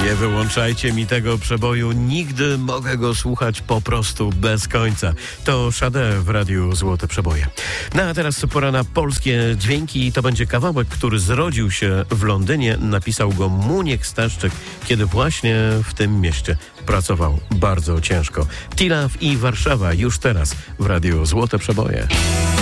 Nie wyłączajcie mi tego przeboju, nigdy mogę go słuchać po prostu bez końca. To Sade w Radiu Złote Przeboje. No a teraz pora na polskie dźwięki. To będzie kawałek, który zrodził się w Londynie. Napisał go Muniek Staszczyk, kiedy właśnie w tym mieście pracował bardzo ciężko. Tilaw i Warszawa już teraz w Radiu Złote Przeboje.